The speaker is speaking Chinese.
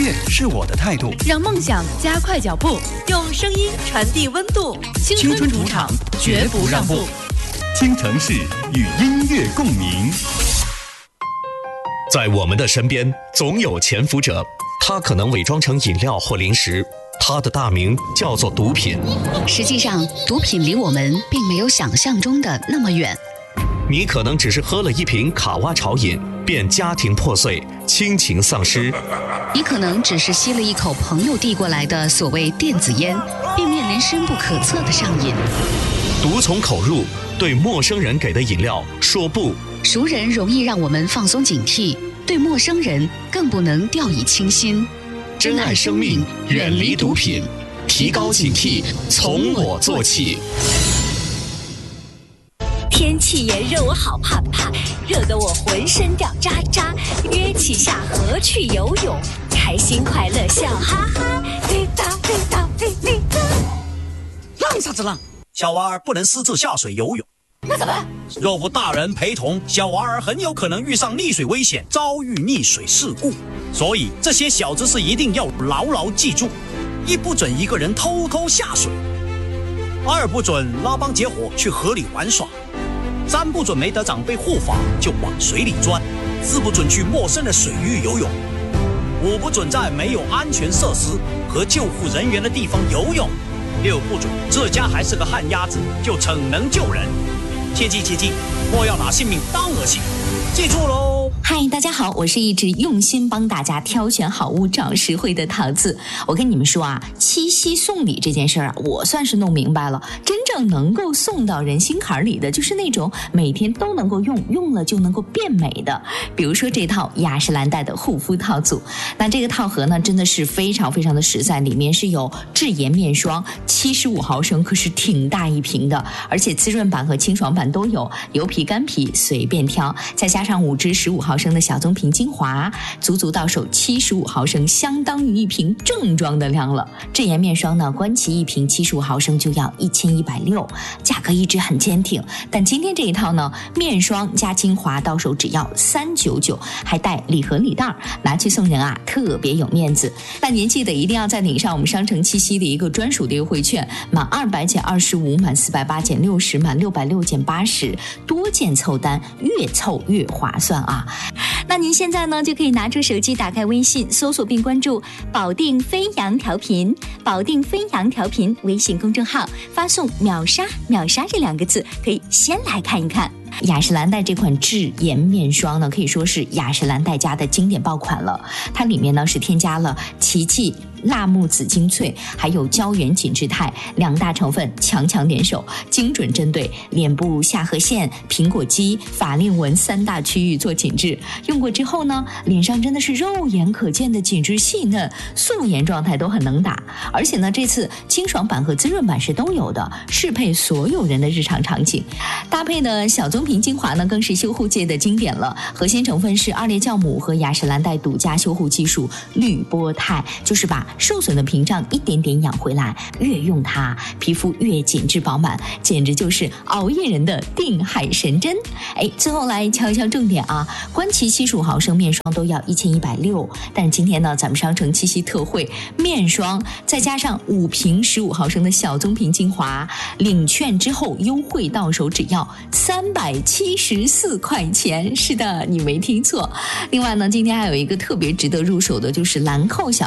乐是我的态度， 让梦想加快脚步，用声音传递温度。 青春主场，绝不让步。 京城市与音乐共鸣。 在我们的身边，总有潜伏者，他可能伪装成饮料或零食，他的大名叫做毒品。 实际上，毒品离我们并没有想象中的那么远。 你可能只是喝了一瓶卡哇潮饮，便家庭破碎，亲情丧失； 你可能只是吸了一口朋友递过来的所谓电子烟，便面临深不可测的上瘾。 毒从口入，对陌生人给的饮料说不。 熟人容易让我们放松警惕，对陌生人更不能掉以轻心。 珍爱生命，远离毒品，提高警惕，从我做起。 天气炎热，我好怕怕，热得我浑身掉渣渣。约起下河去游泳，开心快乐笑哈哈。滴答滴答滴滴答。 浪啥子浪？小娃儿不能私自下水游泳。 那怎么？ 若无大人陪同，小娃儿很有可能遇上溺水危险，遭遇溺水事故。所以这些小知识一定要牢牢记住：一不准一个人偷偷下水；二不准拉帮结伙去河里玩耍；三不准没得长辈护法就往水里钻；四不准去陌生的水域游泳；五不准在没有安全设施和救护人员的地方游泳；六不准这家还是个旱鸭子就逞能救人。切记切记，莫要拿性命当儿戏，记住喽！ 嗨，大家好，我是一直用心帮大家挑选好物、找实惠的桃子。我跟你们说啊，七夕送礼这件事儿啊，我算是弄明白了。真正能够送到人心坎里的，就是那种每天都能够用，用了就能够变美的。比如说这套雅诗兰黛的护肤套组，那这个套盒呢，真的是非常非常的实在，里面是有智妍面霜，75毫升，可是挺大一瓶的，而且滋润版和清爽版都有，油皮干皮随便挑，再加上5支15毫升的小棕瓶精华，足足到手75毫升，相当于一瓶正装的量了。智妍面霜呢，官旗一瓶75毫升就要1160，价格一直很坚挺。但今天这一套呢，面霜加精华到手只要399，还带礼盒礼袋，拿去送人啊，特别有面子。那您记得一定要再领上我们商城七夕的一个专属的优惠券，满200减25，满480减60，满660减80，多件凑单，越凑越划算啊！那您现在呢，就可以拿出手机，打开微信，搜索并关注保定飞扬调频，保定飞扬调频微信公众号，发送秒杀秒杀这2个字，可以先来看一看。雅诗兰黛这款智妍面霜呢，可以说是雅诗兰黛家的经典爆款了。它里面呢是添加了奇迹、辣木籽精粹还有胶原紧致肽2大成分，强强联手，精准针对脸部下颌线、苹果肌、法令纹3大区域做紧致。用过之后呢，脸上真的是肉眼可见的紧致细嫩，素颜状态都很能打。而且呢，这次清爽版和滋润版是都有的，适配所有人的日常场景。搭配的小棕瓶精华呢，更是修护界的经典了。核心成分是2列酵母和雅诗兰黛独家修护技术滤波肽，就是把受损的屏障一点点养回来，越用它皮肤越紧致饱满，简直就是熬夜人的定海神针。最后来敲一敲重点啊，官旗75毫升面霜都要1160，但是今天呢，咱们商城七夕特惠，面霜再加上5瓶15毫升的小棕瓶精华，领券之后优惠到手只要374块钱。是的，你没听错。另外呢，今天还有一个特别值得入手的，就是兰蔻小